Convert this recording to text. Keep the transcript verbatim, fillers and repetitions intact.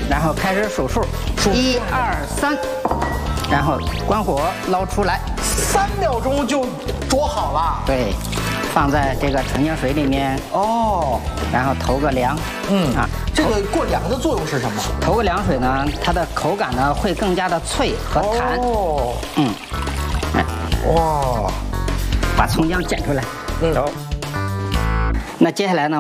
然后开始数数，一二三，然后关火捞出来， 三秒钟就煮好了。 对，放在这个纯净水里面哦， 然后投个凉。嗯啊， 这个过凉的作用是什么？ 投个凉水呢，它的口感呢会更加的脆和弹。 哦， 嗯，哎， 哇， 把葱姜剪出来。嗯，走。那接下来呢？